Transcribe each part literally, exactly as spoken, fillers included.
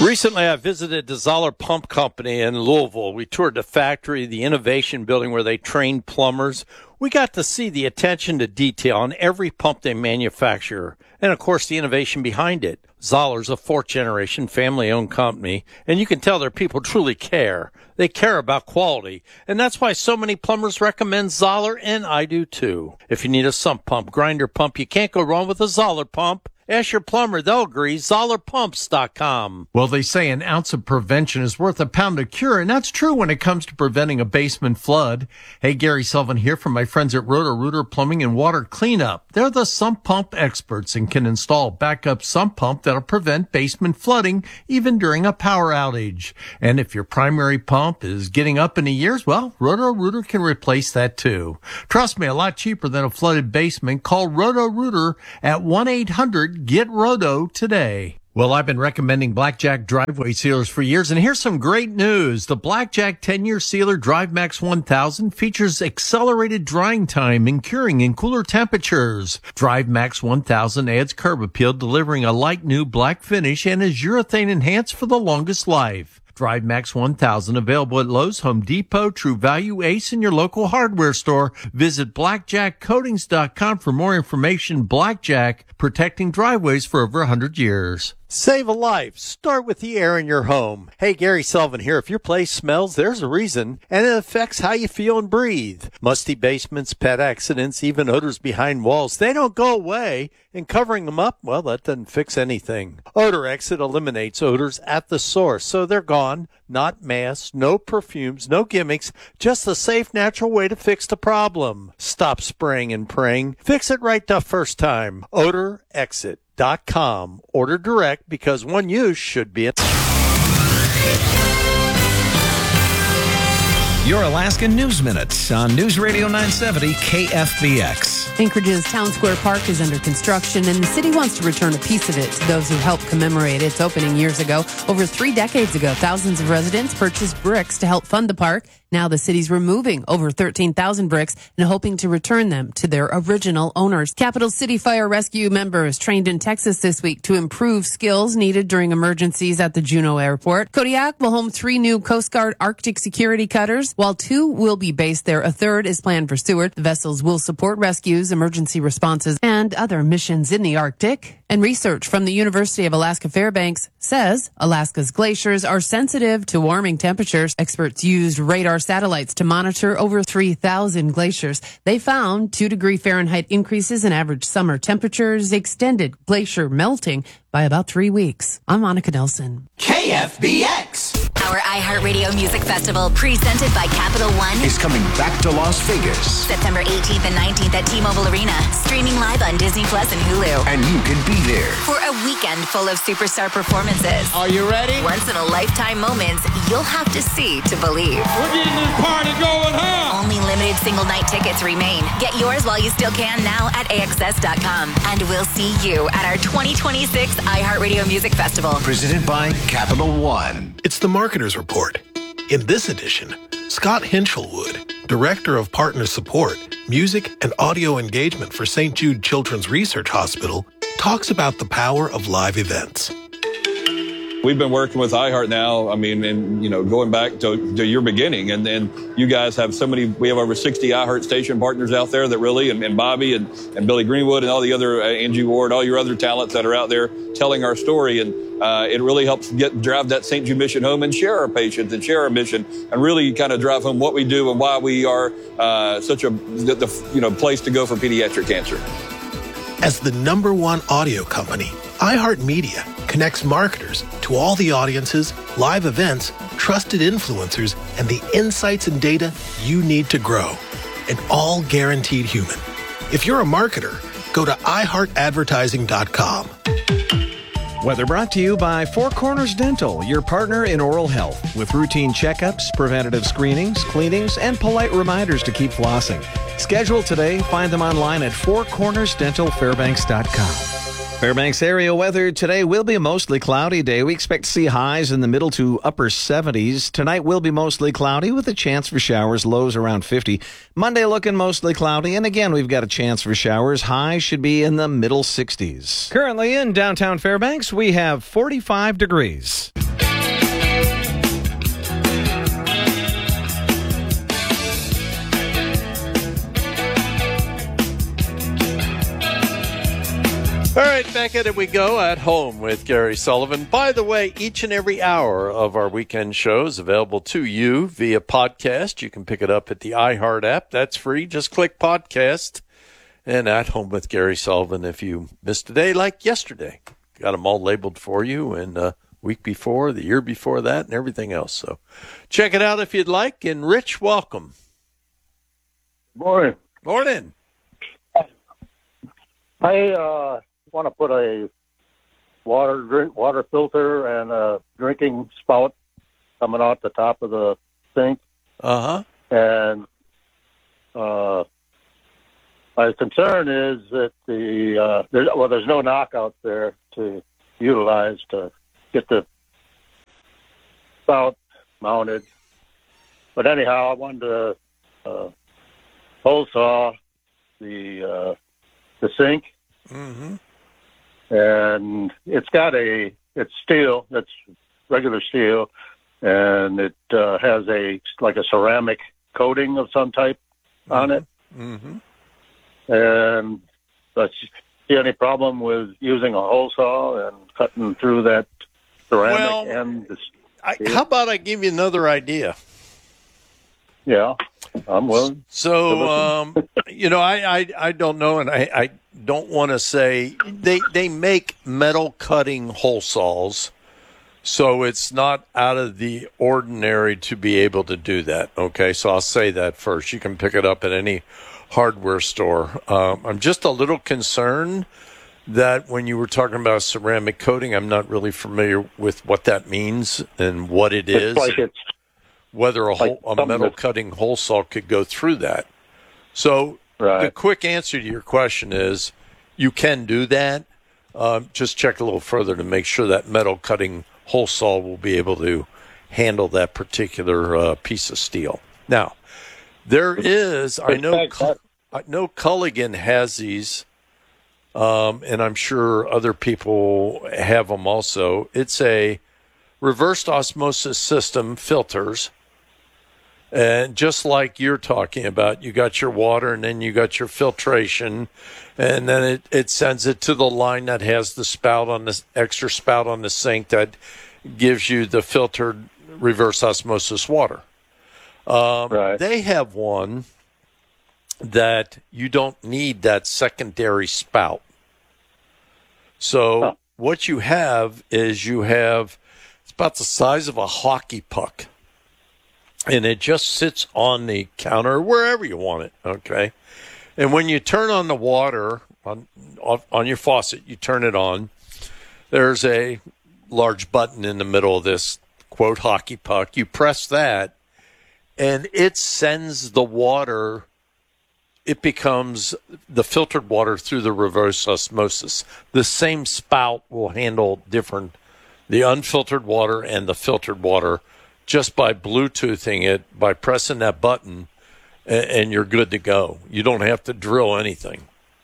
Recently, I visited the Zoller Pump Company in Louisville. We toured the factory, the innovation building where they train plumbers. We got to see the attention to detail on every pump they manufacture, and of course the innovation behind it. Zoller's a fourth-generation family-owned company, and you can tell their people truly care. They care about quality, and that's why so many plumbers recommend Zoller, and I do too. If you need a sump pump, grinder pump, you can't go wrong with a Zoller pump. Ask your plumber, they'll agree. Zoller Pumps dot com. Well, they say an ounce of prevention is worth a pound of cure, and that's true when it comes to preventing a basement flood. Hey, Gary Sullivan here from my friends at Roto-Rooter Plumbing and Water Cleanup. They're the sump pump experts and can install a backup sump pump that'll prevent basement flooding even during a power outage. And if your primary pump is getting up in the years, well, Roto-Rooter can replace that too. Trust me, a lot cheaper than a flooded basement. Call Roto-Rooter at one eight hundred get roto today. Well, I've been recommending Blackjack driveway sealers for years, and here's some great news. The Blackjack ten-year sealer DriveMax one thousand features accelerated drying time and curing in cooler temperatures. DriveMax one thousand adds curb appeal, delivering a light new black finish, and is urethane enhanced for the longest life. DriveMax one thousand available at Lowe's, Home Depot, True Value, Ace, and your local hardware store. Visit blackjack coatings dot com for more information. Blackjack, protecting driveways for over one hundred years. Save a life. Start with the air in your home. Hey, Gary Sullivan here. If your place smells, there's a reason, and it affects how you feel and breathe. Musty basements, pet accidents, even odors behind walls, they don't go away. And covering them up, well, that doesn't fix anything. Odor Exit eliminates odors at the source, so they're gone. Not masks, no perfumes, no gimmicks, just a safe, natural way to fix the problem. Stop spraying and praying. Fix it right the first time. Odor Exit. Dot com. Order direct because one use should be. Your Alaska News Minute on News Radio nine seventy K F B X. Anchorage's Town Square Park is under construction, and the city wants to return a piece of it to those who helped commemorate its opening years ago. Over three decades ago, thousands of residents purchased bricks to help fund the park. Now the city's removing over thirteen thousand bricks and hoping to return them to their original owners. Capital City Fire Rescue members trained in Texas this week to improve skills needed during emergencies at the Juneau Airport. Kodiak will home three new Coast Guard Arctic security cutters. While two will be based there, a third is planned for Seward. The vessels will support rescues, emergency responses, and other missions in the Arctic. And research from the University of Alaska Fairbanks says Alaska's glaciers are sensitive to warming temperatures. Experts used radar satellites to monitor over three thousand glaciers. They found two degree Fahrenheit increases in average summer temperatures, extended glacier melting by about three weeks. I'm Monica Nelson. K F B X. Our iHeartRadio Music Festival, presented by Capital One, is coming back to Las Vegas. September eighteenth and nineteenth at T-Mobile Arena, streaming live on Disney Plus and Hulu. And you can be there for a weekend full of superstar performances. Are you ready? Once-in-a-lifetime moments you'll have to see to believe. We're getting this party going, huh? Only limited single-night tickets remain. Get yours while you still can now at A X S dot com. And we'll see you at our twenty twenty-six iHeartRadio Music Festival. Presented by Capital One. It's the Marketer's Report. In this edition, Scott Hinchelwood, Director of Partner Support, Music and Audio Engagement for Saint Jude Children's Research Hospital, talks about the power of live events. We've been working with iHeart now, I mean, and, you know, going back to, to your beginning, and then you guys have so many, we have over sixty iHeart station partners out there that really, and, and Bobby and, and Billy Greenwood and all the other, uh, Angie Ward, all your other talents that are out there telling our story, and uh, it really helps get drive that Saint Jude mission home and share our patients and share our mission, and really kind of drive home what we do and why we are uh, such a, the, the, you know, place to go for pediatric cancer. As the number one audio company, iHeartMedia connects marketers to all the audiences, live events, trusted influencers, and the insights and data you need to grow. And all guaranteed human. If you're a marketer, go to i heart advertising dot com. Weather brought to you by Four Corners Dental, your partner in oral health, with routine checkups, preventative screenings, cleanings, and polite reminders to keep flossing. Schedule today. Find them online at four corners dental fairbanks dot com. Fairbanks area weather today will be a mostly cloudy day. We expect to see highs in the middle to upper seventies. Tonight will be mostly cloudy with a chance for showers, lows around fifty. Monday looking mostly cloudy, and again we've got a chance for showers. Highs should be in the middle sixties. Currently in downtown Fairbanks, we have forty-five degrees. All right, back at it we go at home with Gary Sullivan. By the way, each and every hour of our weekend show is available to you via podcast. You can pick it up at the iHeart app. That's free. Just click podcast and At Home with Gary Sullivan. If you missed a day like yesterday, got them all labeled for you, and uh, week before, the year before that, and everything else. So check it out if you'd like. And Rich, welcome. Morning. Morning. I uh, want to put a water drink, water filter and a drinking spout coming out the top of the sink. Uh-huh. And uh, my concern is that the uh, there's, well, there's no knockout there to utilize to get the spout mounted. But anyhow, I wanted to uh, hole saw the uh, the sink. Mm-hmm. And it's got a, it's steel, it's regular steel, and it uh, has a, like a ceramic coating of some type mm-hmm. on it. Mm-hmm. And do you see any problem with using a hole saw and cutting through that ceramic well, and the I, how about I give you another idea? Yeah, I'm willing. So, um, you know, I, I, I don't know, and I, I don't want to say they they make metal cutting hole saws, so it's not out of the ordinary to be able to do that. Okay, so I'll say that first. You can pick it up at any hardware store. Um, I'm just a little concerned that when you were talking about ceramic coating, I'm not really familiar with what that means and what it is. It's like it's whether a, like hole, a metal cutting hole saw could go through that. So right. The quick answer to your question is you can do that. Um, just check a little further to make sure that metal cutting hole saw will be able to handle that particular uh, piece of steel. Now, there is, I know, I know Culligan has these, um, and I'm sure other people have them also. It's a reversed osmosis system filters. And just like you're talking about, you got your water and then you got your filtration, and then it, it sends it to the line that has the spout on the extra spout on the sink that gives you the filtered reverse osmosis water. Um, right. They have one that you don't need that secondary spout. So huh. what you have is you have, it's about the size of a hockey puck. And it just sits on the counter, wherever you want it, okay? And when you turn on the water on on your faucet, you turn it on, there's a large button in the middle of this, quote, hockey puck. You press that, and it sends the water, it becomes the filtered water through the reverse osmosis. The same spout will handle different, the unfiltered water and the filtered water, just by Bluetoothing it, by pressing that button, and you're good to go. You don't have to drill anything.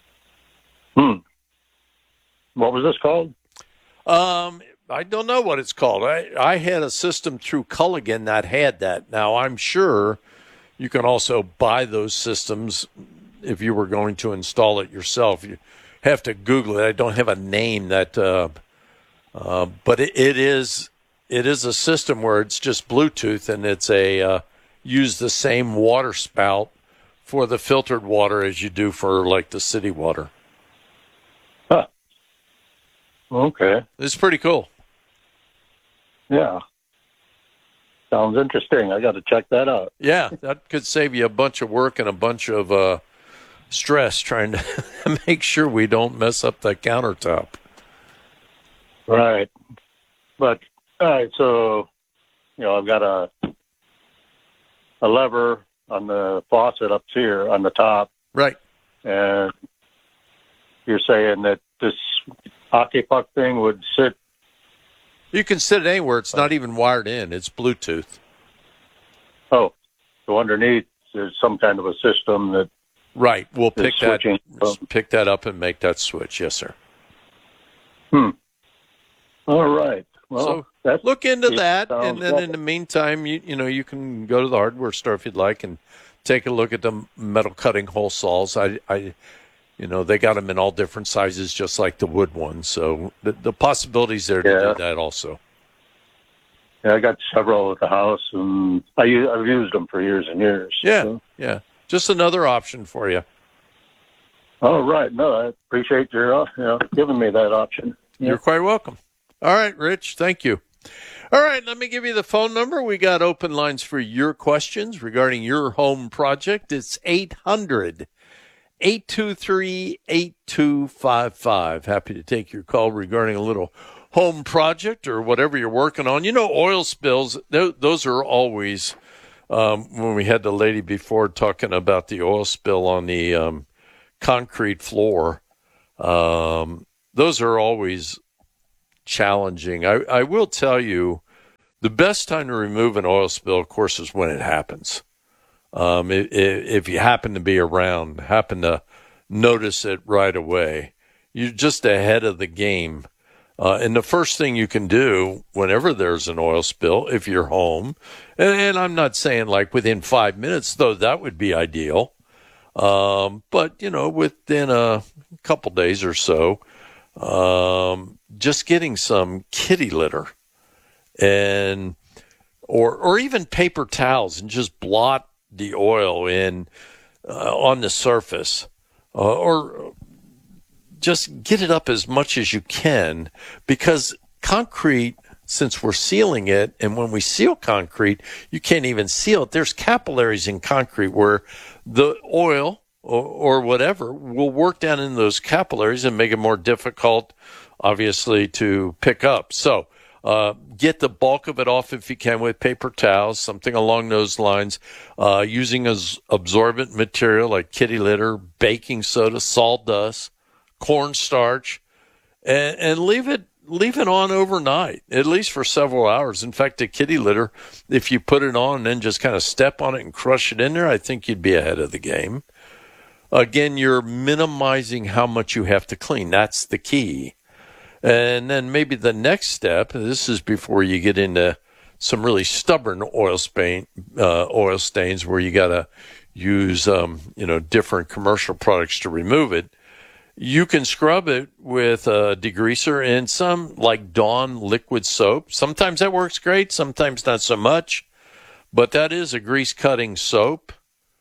Hmm. What was this called? Um, I don't know what it's called. I, I had a system through Culligan that had that. Now, I'm sure you can also buy those systems if you were going to install it yourself. You have to Google it. I don't have a name that, uh, uh, but it, it is... It is a system where it's just Bluetooth, and it's a uh, use the same water spout for the filtered water as you do for like the city water. Huh. Okay. It's pretty cool. Yeah. Sounds interesting. I got to check that out. Yeah, that could save you a bunch of work and a bunch of uh, stress trying to make sure we don't mess up the countertop. Right. But all right, so, you know, I've got a a lever on the faucet up here on the top. Right. And you're saying that this hockey puck thing would sit... You can sit it anywhere. It's not even wired in. It's Bluetooth. Oh, so underneath there's some kind of a system that... Right. We'll pick that, from... pick that up and make that switch. Yes, sir. Hmm. All right. Well, so that's, look into that, and then good. in the meantime, you you know, you can go to the hardware store if you'd like and take a look at the metal cutting hole saws. I, I You know, they got them in all different sizes, just like the wood ones. So the, the possibilities there to Yeah. do that also. Yeah, I got several at the house, and I, u- I've used them for years and years. Yeah, so. yeah. Just another option for you. Oh, right. No, I appreciate your uh, you know, giving me that option. Yeah. You're quite welcome. All right, Rich, thank you. All right, let me give you the phone number. We got open lines for your questions regarding your home project. It's eight hundred, eight two three, eight two five five. Happy to take your call regarding a little home project or whatever you're working on. You know, oil spills, th- those are always, um, when we had the lady before talking about the oil spill on the um, concrete floor, um, those are always challenging. I, I will tell you, the best time to remove an oil spill, of course, is when it happens. Um, if, if you happen to be around, happen to notice it right away, you're just ahead of the game. Uh, and the first thing you can do whenever there's an oil spill, if you're home, and, and I'm not saying like within five minutes, though that would be ideal. Um, but, you know, within a couple days or so, um, just getting some kitty litter and or or even paper towels and just blot the oil in uh, on the surface, uh, or just get it up as much as you can, because concrete, since we're sealing it, and when we seal concrete, you can't even seal it. There's capillaries in concrete where the oil or, or whatever will work down in those capillaries and make it more difficult, obviously, to pick up. So uh, get the bulk of it off if you can with paper towels, something along those lines, uh, using as absorbent material like kitty litter, baking soda, sawdust, cornstarch, and, and leave it leave it on overnight, at least for several hours. In fact, the kitty litter, if you put it on and then just kind of step on it and crush it in there, I think you'd be ahead of the game. Again, you're minimizing how much you have to clean. That's the key. And then maybe the next step, this is before you get into some really stubborn oil stain, uh, oil stains where you got to use, um, you know, different commercial products to remove it. You can scrub it with a degreaser and some like Dawn liquid soap. Sometimes that works great, sometimes not so much, but that is a grease cutting soap.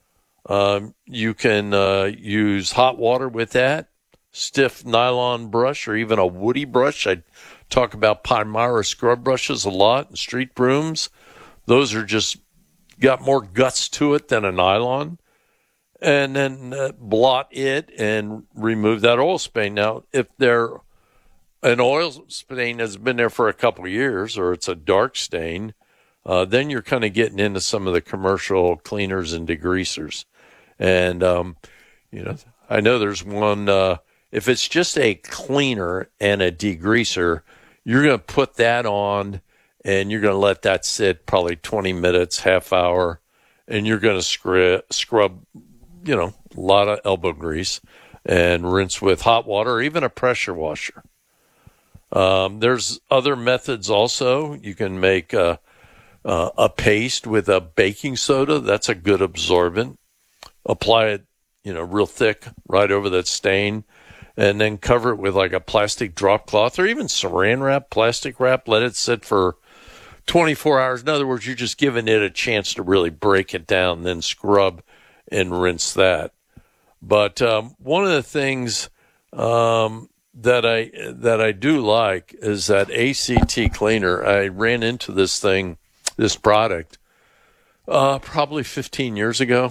Um, you can uh, use hot water with that, stiff nylon brush, or even a woody brush. I talk about Palmyra scrub brushes a lot, and street brooms. Those are just got more guts to it than a nylon. And then uh, blot it and remove that oil stain. Now, if there an oil stain has been there for a couple of years, or it's a dark stain, uh, then you're kind of getting into some of the commercial cleaners and degreasers. And um, you know, I know there's one. Uh, if it's just a cleaner and a degreaser, you're going to put that on, and you're going to let that sit probably twenty minutes, half hour, and you're going to scrub scrub. You know, a lot of elbow grease, and rinse with hot water or even a pressure washer. Um, there's other methods also. You can make a, uh, a paste with a baking soda. That's a good absorbent. Apply it, you know, real thick right over that stain, and then cover it with like a plastic drop cloth or even saran wrap, plastic wrap. Let it sit for twenty-four hours. In other words, you're just giving it a chance to really break it down, then scrub and rinse that. But um, one of the things um, that I that I do like is that A C T cleaner. I ran into this thing, this product, uh, probably fifteen years ago,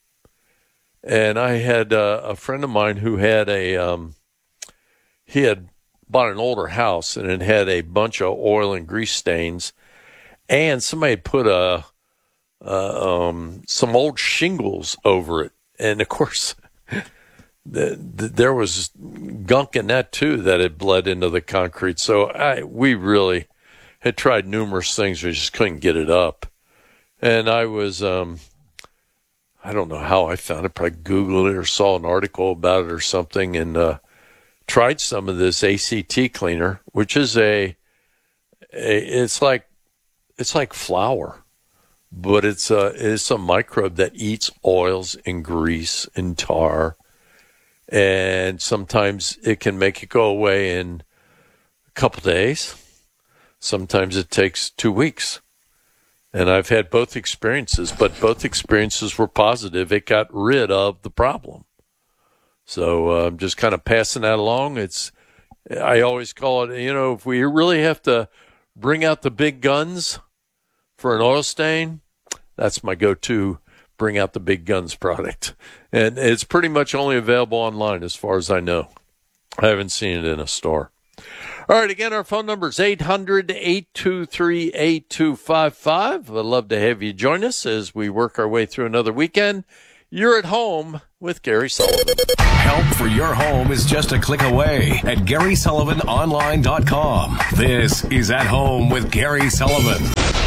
and I had uh, a friend of mine who had a um, he had bought an older house, and it had a bunch of oil and grease stains, and somebody had put a Uh, um, some old shingles over it, and of course the, the, there was gunk in that too that had bled into the concrete. So I we really had tried numerous things, we just couldn't get it up. And I was um, I don't know how I found it, probably Googled it or saw an article about it or something, and uh, tried some of this A C T cleaner, which is a, a it's like it's like flour. But it's a, it's a microbe that eats oils and grease and tar And sometimes it can make it go away in a couple days. Sometimes it takes two weeks. And I've had both experiences, but both experiences were positive. It got rid of the problem. So I'm uh, just kind of passing that along. It's, I always call it, you know, if we really have to bring out the big guns for an oil stain, that's my go-to bring out the big guns product. And it's pretty much only available online as far as I know. I haven't seen it in a store. All right, again, our phone number is eight hundred, eight two three, eight two five five. I'd love to have you join us as we work our way through another weekend. You're at home with Gary Sullivan. Help for your home is just a click away at Gary Sullivan Online dot com. This is At Home with Gary Sullivan.